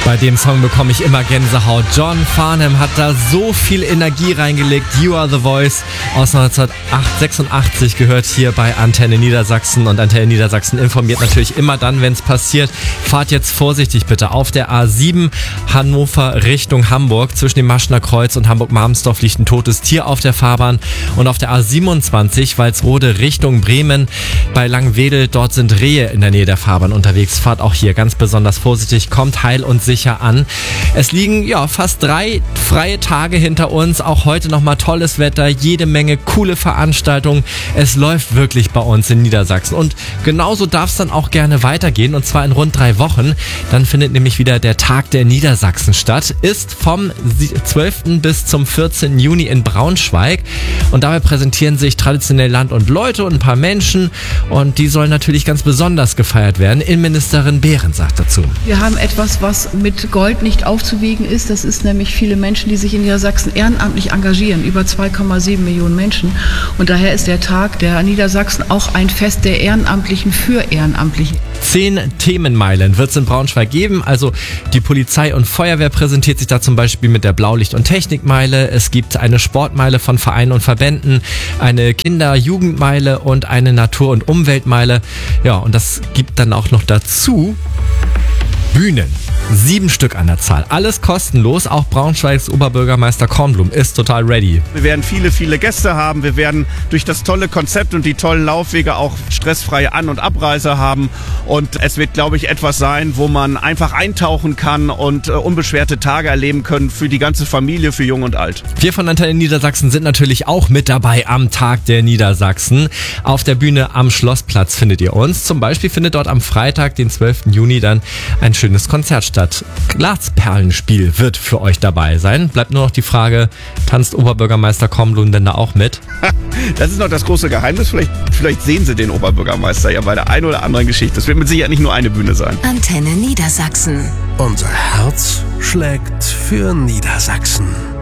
Bei dem Song bekomme ich immer Gänsehaut. John Farnham hat da so viel Energie reingelegt. You Are The Voice aus 1986 gehört hier bei Antenne Niedersachsen. Und Antenne Niedersachsen informiert natürlich immer dann, wenn es passiert. Fahrt jetzt vorsichtig bitte. Auf der A7 Hannover Richtung Hamburg zwischen dem Maschner Kreuz und Hamburg-Marmsdorf liegt ein totes Tier auf der Fahrbahn. Und auf der A27 Walsrode Richtung Bremen bei Langwedel, dort sind Rehe in der Nähe der Fahrbahn unterwegs. Fahrt auch hier ganz besonders vorsichtig. Kommt heil und sicher an. Es liegen fast 3 freie Tage hinter uns. Auch heute nochmal tolles Wetter, jede Menge coole Veranstaltungen. Es läuft wirklich bei uns in Niedersachsen. Und genauso darf es dann auch gerne weitergehen. Und zwar in rund 3 Wochen. Dann findet nämlich wieder der Tag der Niedersachsen statt. Ist vom 12. bis zum 14. Juni in Braunschweig. Und dabei präsentieren sich traditionell Land und Leute und ein paar Menschen. Und die sollen natürlich ganz besonders gefeiert werden. Innenministerin Behrens sagt dazu: Wir haben etwas, was mit Gold nicht aufzuwiegen ist. Das ist nämlich viele Menschen, die sich in Niedersachsen ehrenamtlich engagieren. Über 2,7 Millionen Menschen. Und daher ist der Tag der Niedersachsen auch ein Fest der Ehrenamtlichen für Ehrenamtliche. 10 Themenmeilen wird es in Braunschweig geben. Also die Polizei und Feuerwehr präsentiert sich da zum Beispiel mit der Blaulicht- und Technikmeile. Es gibt eine Sportmeile von Vereinen und Verbänden, eine Kinder-Jugendmeile und eine Natur- und Umweltmeile. Ja, und das gibt dann auch noch dazu Bühnen. 7 Stück an der Zahl. Alles kostenlos. Auch Braunschweigs Oberbürgermeister Kornblum ist total ready. Wir werden viele Gäste haben. Wir werden durch das tolle Konzept und die tollen Laufwege auch stressfreie An- und Abreise haben. Und es wird, glaube ich, etwas sein, wo man einfach eintauchen kann und unbeschwerte Tage erleben können für die ganze Familie, für Jung und Alt. Wir von Antenne Niedersachsen sind natürlich auch mit dabei am Tag der Niedersachsen. Auf der Bühne am Schlossplatz findet ihr uns. Zum Beispiel findet dort am Freitag, den 12. Juni, dann ein schönes Konzert statt. Glasperlenspiel wird für euch dabei sein. Bleibt nur noch die Frage, tanzt Oberbürgermeister Kornblum denn da auch mit? Das ist noch das große Geheimnis. Vielleicht sehen Sie den Oberbürgermeister ja bei der einen oder anderen Geschichte. Es wird mit Sicherheit nicht nur eine Bühne sein. Antenne Niedersachsen. Unser Herz schlägt für Niedersachsen.